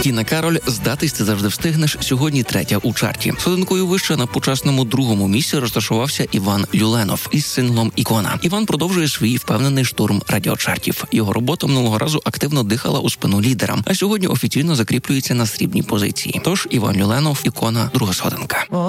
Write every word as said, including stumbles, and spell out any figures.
Тіна Кароль «Здатись ти завжди встигнеш» сьогодні третя у чарті. Сходинкою вище на почесному другому місці розташувався Іван Люленов із синглом «Ікона». Іван продовжує свій впевнений штурм радіочартів. Його робота минулого разу активно дихала у спину лідерам, а сьогодні офіційно закріплюється на срібній позиції. Тож Іван Люленов, «Ікона», друга сходинка.